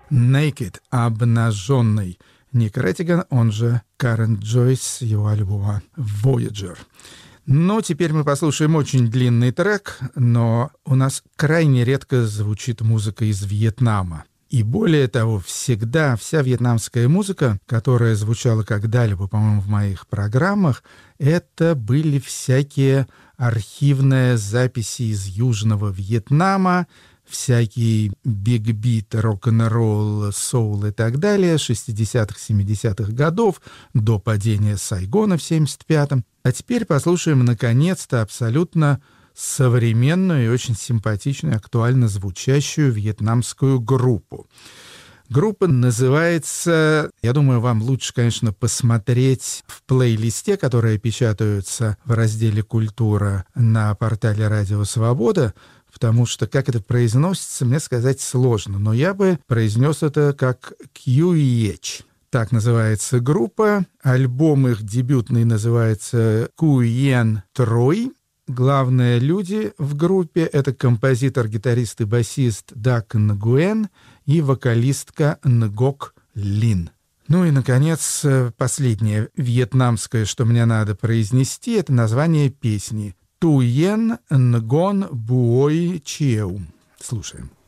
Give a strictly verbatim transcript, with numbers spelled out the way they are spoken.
Naked, обнаженный. Ник Рэттиган, он же Карен Джойс, с его альбома Voyager. Ну, теперь мы послушаем очень длинный трек, но у нас крайне редко звучит музыка из Вьетнама. И более того, всегда вся вьетнамская музыка, которая звучала когда-либо, по-моему, в моих программах, это были всякие архивные записи из Южного Вьетнама, всякий биг-бит, рок-н-ролл, соул и так далее, шестидесятых, семидесятых годов, до падения Сайгона в семьдесят пятом. А теперь послушаем, наконец-то, абсолютно современную и очень симпатичную, актуально звучащую вьетнамскую группу. Группа называется, я думаю, вам лучше, конечно, посмотреть в плейлисте, которые печатаются в разделе «Культура» на портале «Радио Свобода», потому что, как это произносится, мне сказать сложно, но я бы произнес это как «Кью И Эч». Так называется группа. Альбом их дебютный называется «Куйен Трой». Главные люди в группе — это композитор, гитарист и басист Дак Нгуэн и вокалистка Нгок Лин. Ну и, наконец, последнее вьетнамское, что мне надо произнести, это название песни «Туен Нгон Буой Чеу». Слушаем.